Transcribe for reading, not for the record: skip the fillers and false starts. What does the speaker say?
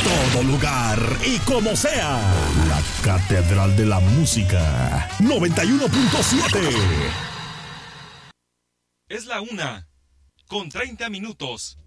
todo lugar y como sea. La Catedral de la Música 91.7. Es la 1:30 minutos.